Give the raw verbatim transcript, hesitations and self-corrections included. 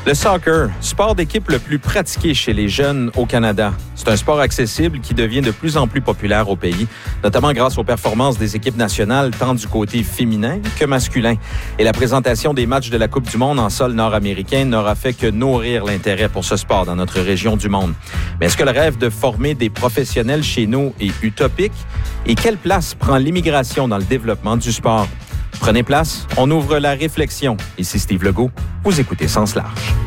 Le soccer, sport d'équipe le plus pratiqué chez les jeunes au Canada. C'est un sport accessible qui devient de plus en plus populaire au pays, notamment grâce aux performances des équipes nationales tant du côté féminin que masculin. Et la présentation des matchs de la Coupe du monde en sol nord-américain n'aura fait que nourrir l'intérêt pour ce sport dans notre région du monde. Mais est-ce que le rêve de former des professionnels chez nous est utopique? Et quelle place prend l'immigration dans le développement du sport? Prenez place, on ouvre la réflexion. Ici Steve Legault, vous écoutez Sens Large.